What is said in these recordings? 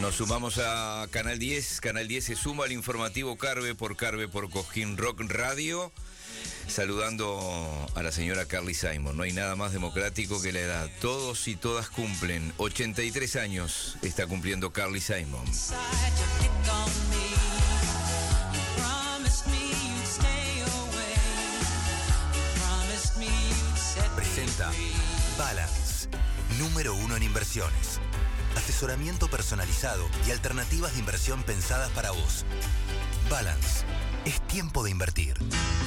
Nos sumamos a Canal 10. Canal 10 se suma al informativo Carve por Cosquín Rock Radio. Saludando a la señora Carly Simon. No hay nada más democrático que la edad. Todos y todas cumplen. 83 años está cumpliendo Carly Simon. Presenta Balance, número 1 en inversiones. Asesoramiento personalizado y alternativas de inversión pensadas para vos. Balance, es tiempo de invertir.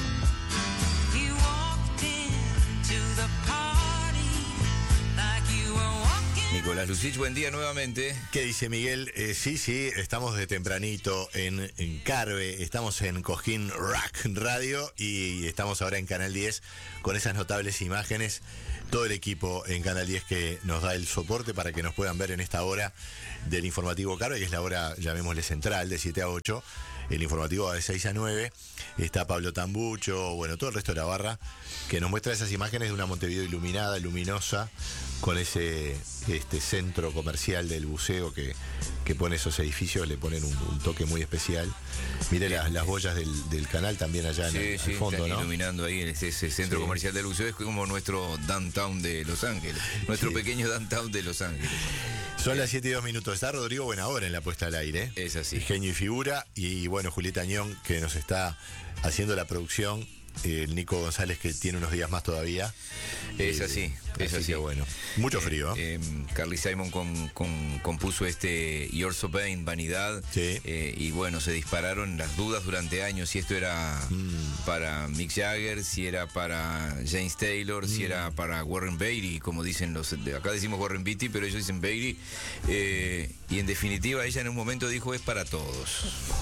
Nicolás Lucich, buen día nuevamente. ¿Qué dice Miguel? Sí, estamos de tempranito en Carve, estamos en Cosquín Rock Radio y estamos ahora en Canal 10 con esas notables imágenes. Todo el equipo en Canal 10 que nos da el soporte para que nos puedan ver en esta hora del informativo Carve, que es la hora, llamémosle central, de 7 a 8. El informativo va de 6 a 9. Está Pablo Tambucho, bueno, todo el resto de la barra, que nos muestra esas imágenes de una Montevideo iluminada, luminosa, con ese centro comercial del buceo que pone esos edificios, le ponen un toque muy especial. Mire las boyas del canal también allá en el fondo, están, ¿no? Iluminando ahí ese centro comercial del buceo. Es como nuestro downtown de Los Ángeles, nuestro pequeño downtown de Los Ángeles. Son las 7 y 2 minutos. Está Rodrigo Buenahora en la puesta al aire. Es así. Genio y figura. Y bueno, Julieta Añón, que nos está haciendo la producción. El Nico González, que tiene unos días más todavía. Es así, es así. Que bueno, mucho frío. Carly Simon compuso You're So Vain, Vanidad. Sí. Y bueno, se dispararon las dudas durante años si esto era para Mick Jagger, si era para James Taylor, si era para Warren Beatty, como dicen acá decimos Warren Beatty, pero ellos dicen Beatty. Y en definitiva ella en un momento dijo, es para todos.